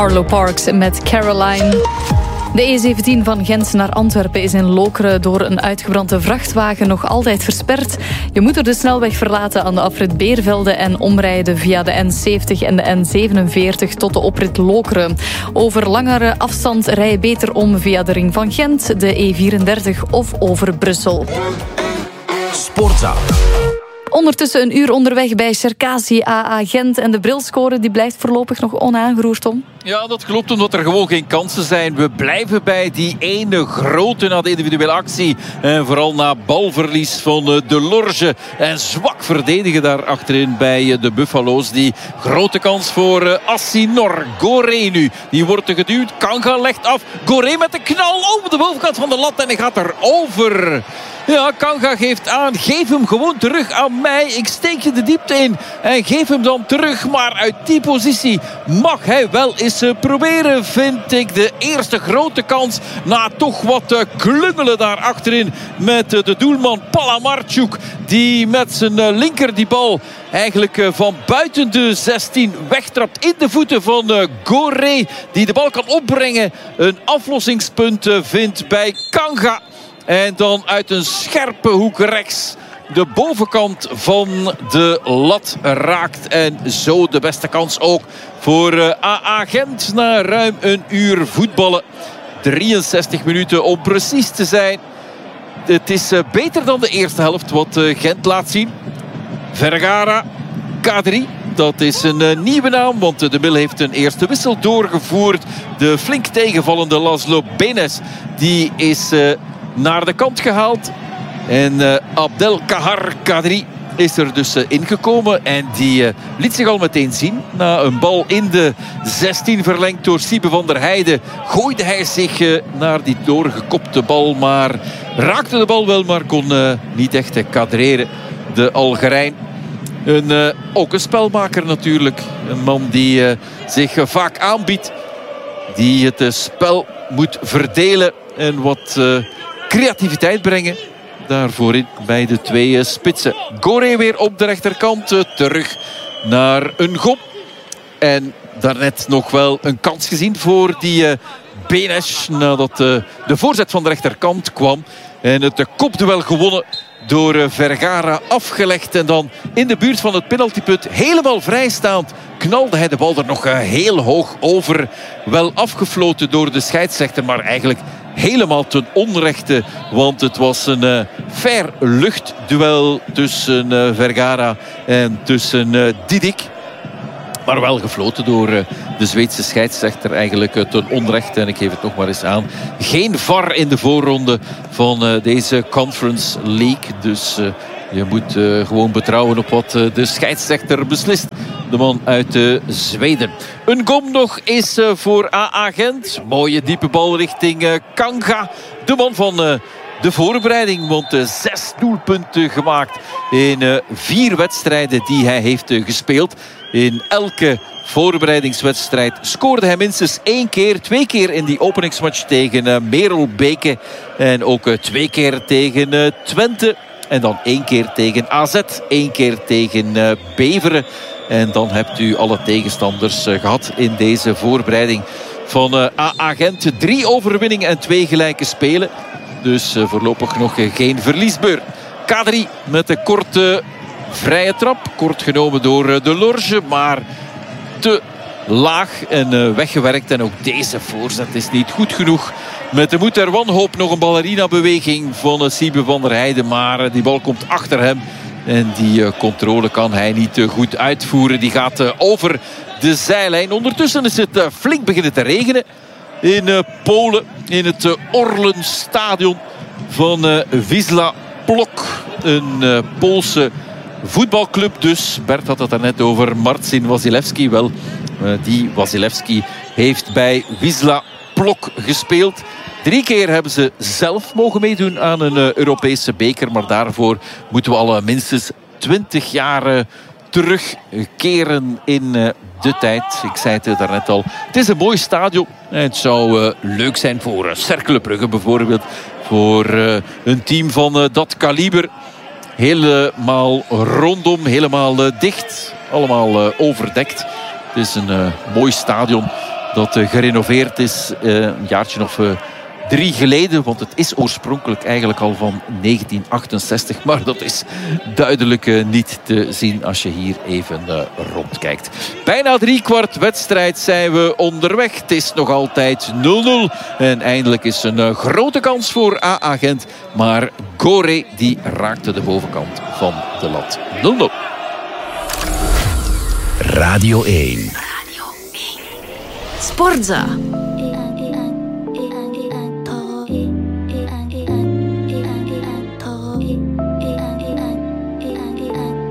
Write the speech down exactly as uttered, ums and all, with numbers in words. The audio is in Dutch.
Arlo Parks met Caroline. De E zeventien van Gent naar Antwerpen is in Lokeren door een uitgebrande vrachtwagen nog altijd versperd. Je moet er de snelweg verlaten aan de afrit Beervelde en omrijden via de N zeventig en de N zevenenveertig tot de oprit Lokeren. Over langere afstand rij je beter om via de Ring van Gent, de E vierendertig of over Brussel. Sportza. Ondertussen een uur onderweg bij Cherkazi A A Gent. En de brilscore die blijft voorlopig nog onaangeroerd, Tom. Ja, dat klopt, omdat er gewoon geen kansen zijn. We blijven bij die ene grote na de individuele actie. En vooral na balverlies van De Lorge. En zwak verdedigen daar achterin bij de Buffalo's. Die grote kans voor Assinor. Goré nu. Die wordt er geduwd. Kanga legt af. Goré met de knal op de bovenkant van de lat. En hij gaat er over. Ja, Kanga geeft aan. Geef hem gewoon terug aan mij. Ik steek je de diepte in. En geef hem dan terug. Maar uit die positie mag hij wel eens proberen, vind ik. De eerste grote kans na toch wat klungelen daar achterin met de doelman Palamarchuk. Die met zijn linker die bal eigenlijk van buiten de zestien wegtrapt in de voeten van Goré. Die de bal kan opbrengen. Een aflossingspunt vindt bij Kanga. En dan uit een scherpe hoek rechts de bovenkant van de lat raakt. En zo de beste kans ook voor A A Gent na ruim een uur voetballen. drieënzestig minuten om precies te zijn. Het is beter dan de eerste helft wat Gent laat zien. Vergara, K drie. Dat is een nieuwe naam, want de Mil heeft een eerste wissel doorgevoerd. De flink tegenvallende Laszlo Benes, die is naar de kant gehaald. En uh, Abdelkahar Kadri is er dus uh, ingekomen. En die uh, liet zich al meteen zien. Na een bal in de zestien verlengd door Siebe van der Heijden. Gooide hij zich uh, naar die doorgekopte bal. Maar raakte de bal wel, maar kon uh, niet echt uh, kadreren. De Algerijn. Een, uh, ook een spelmaker natuurlijk. Een man die uh, zich uh, vaak aanbiedt. Die het uh, spel moet verdelen. En wat uh, creativiteit brengen. Daarvoor in bij de twee spitsen. Goré weer op de rechterkant. Terug naar een gop. En daarnet nog wel een kans gezien voor die uh, Benes. Nadat uh, de voorzet van de rechterkant kwam. En het kopduel gewonnen door uh, Vergara afgelegd. En dan in de buurt van het penaltypunt helemaal vrijstaand knalde hij de bal er nog uh, heel hoog over. Wel afgefloten door de scheidsrechter, maar eigenlijk helemaal ten onrechte. Want het was een uh, fair luchtduel tussen uh, Vergara en tussen uh, Didik. Maar wel gefloten door uh, de Zweedse scheidsrechter eigenlijk uh, ten onrechte. En ik geef het nog maar eens aan. Geen V A R in de voorronde van uh, deze Conference League. Dus uh, je moet uh, gewoon betrouwen op wat uh, de scheidsrechter beslist. De man uit uh, Zweden. Een gom nog is uh, voor A A Gent. Mooie diepe bal richting uh, Kanga. De man van uh, de voorbereiding. Want uh, zes doelpunten gemaakt in uh, vier wedstrijden die hij heeft uh, gespeeld. In elke voorbereidingswedstrijd scoorde hij minstens één keer. Twee keer in die openingsmatch tegen uh, Merel Beke. En ook uh, twee keer tegen uh, Twente. En dan één keer tegen A Z. Één keer tegen uh, Beveren. En dan hebt u alle tegenstanders uh, gehad in deze voorbereiding van uh, A A Gent. Drie overwinningen en twee gelijke spelen. Dus uh, voorlopig nog uh, geen verliesbeurt. K drie met een korte vrije trap. Kort genomen door uh, De Lorge. Maar te laag en uh, weggewerkt. En ook deze voorzet is niet goed genoeg. Met de moed der wanhoop nog een ballerina-beweging van uh, Siebe van der Heijden. Maar uh, die bal komt achter hem. En die uh, controle kan hij niet uh, goed uitvoeren. Die gaat uh, over de zijlijn. Ondertussen is het uh, flink beginnen te regenen. In uh, Polen. In het uh, Orlenstadion van uh, Wisla Plock. Een uh, Poolse voetbalclub dus. Bert had het daarnet over Marcin Wasilewski. Wel, uh, die Wasilewski heeft bij Wisla Plock gespeeld. Drie keer hebben ze zelf mogen meedoen aan een uh, Europese beker. Maar daarvoor moeten we al uh, minstens twintig jaar uh, terugkeren in uh, de tijd. Ik zei het uh, daarnet al. Het is een mooi stadion. Het zou uh, leuk zijn voor uh, Cercle Brugge bijvoorbeeld. Voor uh, een team van uh, dat kaliber. Helemaal rondom, helemaal uh, dicht. Allemaal uh, overdekt. Het is een uh, mooi stadion. dat uh, gerenoveerd is. Uh, een jaartje of uh, drie geleden. Want het is oorspronkelijk eigenlijk al van negentien achtenzestig. Maar dat is duidelijk uh, niet te zien als je hier even uh, rondkijkt. Bijna driekwart wedstrijd zijn we onderweg. Het is nog altijd nul nul. En eindelijk is een uh, grote kans voor A A Gent. Maar Goré die raakte de bovenkant van de lat. nul nul. Radio één. Sportza.